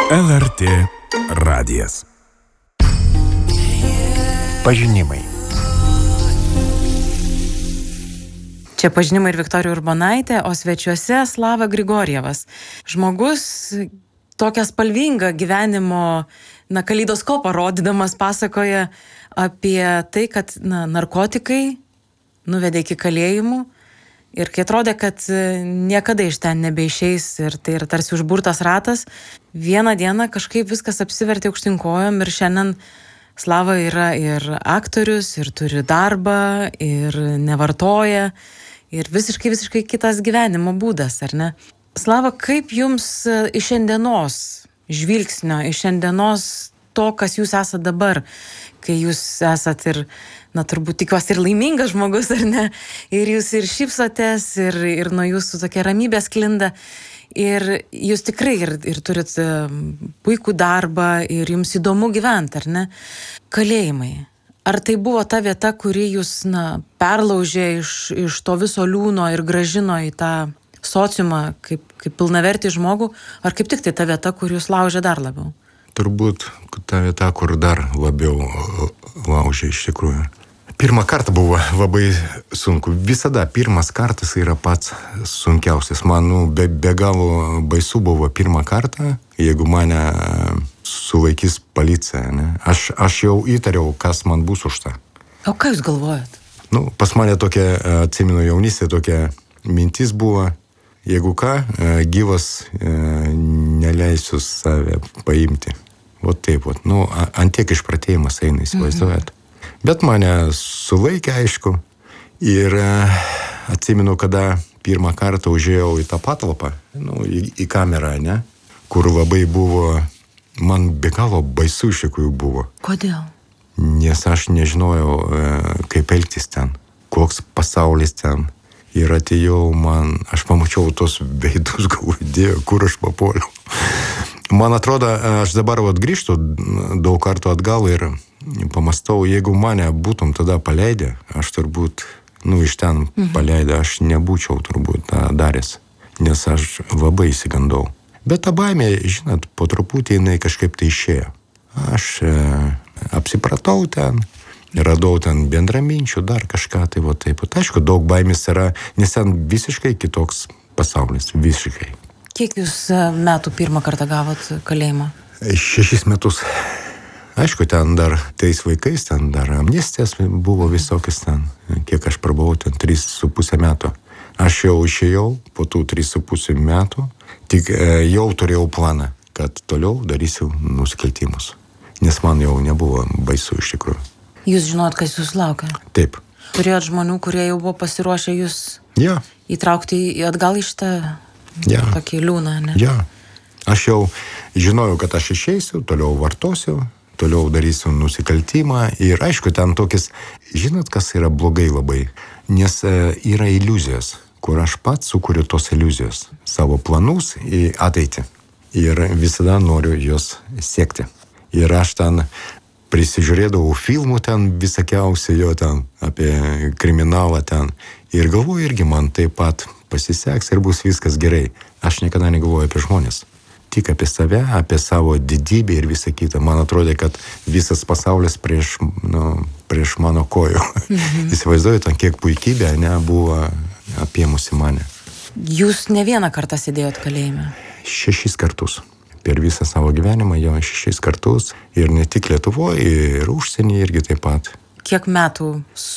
LRT radijas. Pažinimai. Čia pažinimai ir Viktorija Urbonaitė, o svečiuose Slava Grigorjevas. Žmogus tokią spalvingą gyvenimo kaleidoskopą rodydamas pasakoja apie tai, kad narkotikai nuvedė iki kalėjimų ir kai atrodė, kad niekada iš ten nebeišeis ir tai yra tarsi užburtas ratas, vieną dieną kažkaip viskas apsivertė aukštyn kojom ir šiandien Slava yra ir aktorius, ir turi darbą, ir nevartoja, ir visiškai kitas gyvenimo būdas, ar ne? Slava, kaip jums iš šiandienos žvilgsnio, iš šiandienos to, kas jūs esate dabar, kai jūs esat ir, turbūt tikiuosi ir laimingas žmogus, ar ne? Ir jūs ir šypsotės, ir nuo jūsų tokia ramybė sklinda. Ir jūs tikrai ir turit puikų darbą, ir jums įdomu gyventi, ar ne? Kalėjimai. Ar tai buvo ta vieta, kuri jūs, perlaužė iš to viso liūno ir gražino į tą sociumą kaip pilnavertį žmogų, ar kaip tik tai ta vieta, kur jūs laužė dar labiau? Turbūt ta vieta, kur dar labiau laužė iš tikrųjų. Pirmą kartą buvo labai sunku. Visada pirmas kartas yra pats sunkiausias. Man be galo baisu buvo pirmą kartą, jeigu mane sulaikys policija. Ne? Aš jau įtariau, kas man bus už tą. O ką jūs galvojat? Pas mane tokia, atsimenu jaunystė, tokia mintis buvo, jeigu ką, gyvas neleisiu save paimti. Vat taip, ant tiek išpratėjimas eina, įsivaizduojat. Bet mane sulaikė, aišku, ir atsimenu, kada pirmą kartą užėjau į tą patalpą, į kamerą, ne, kur labai buvo, man be galo baisu iš tikrųjų buvo. Kodėl? Nes aš nežinojau, kaip elgtis ten, koks pasaulis ten. Ir atėjau aš pamačiau tos veidus, galvoju, Dieve, kur aš papuoliau. Man atrodo, aš dabar grįžtu daug kartų atgal ir pamastau, jeigu mane būtum tada paleidę, aš turbūt, iš ten paleidę, aš nebūčiau turbūt tą daręs, nes aš labai įsigandau. Bet ta baimė, žinot, po truputį jinai kažkaip tai išėjo. Aš apsipratau ten, radau ten bendraminčių, dar kažką tai taip. Aišku, daug baimės yra, nes ten visiškai kitoks pasaulis, visiškai. Kiek jūs metų pirmą kartą gavot kalėjimą? 6 metus. Aišku, ten dar tais vaikais, ten dar amnestijas buvo visokias ten. Kiek aš prabuvau, ten 3,5 metų. Aš jau išėjau po tų 3,5 metų, tik jau turėjau planą, kad toliau darysiu nusikaltimus. Nes man jau nebuvo baisu iš tikrųjų. Jūs žinot, kas jūs laukia? Taip. Turėjot žmonių, kurie jau buvo pasiruošę jūs įtraukti atgal į šitą tokį liūną, ne? Aš jau žinojau, kad aš išeisiu, toliau vartosiu, toliau darysiu nusikaltimą. Ir aišku, ten tokis, žinot, kas yra blogai labai, nes yra iliuzijos, kur aš pats sukuriu tos iliuzijos, savo planus į ateitį. Ir visada noriu juos siekti. Ir aš ten prisižiūrėdavau filmų ten visokiausių jo ten, apie kriminalą ten. Ir galvoju, irgi man taip pat pasiseks ir bus viskas gerai. Aš niekada negalvoju apie žmonės. Tik apie save, apie savo didybę ir visą kitą. Man atrodė, kad visas pasaulis prieš mano kojų. Įsivaizduoju, ten kiek puikybė buvo apėmusi mane. Jūs ne vieną kartą sėdėjot kalėjime? 6 kartus. Per visą savo gyvenimą 6 kartus. Ir ne tik Lietuvoje, ir užsienyje irgi taip pat. Kiek metų